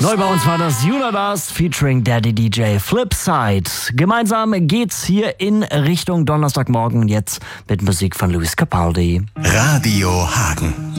Neu bei uns war das Unidas featuring Daddy DJ Flipside. Gemeinsam geht's hier in Richtung Donnerstagmorgen jetzt mit Musik von Luis Capaldi. Radio Hagen.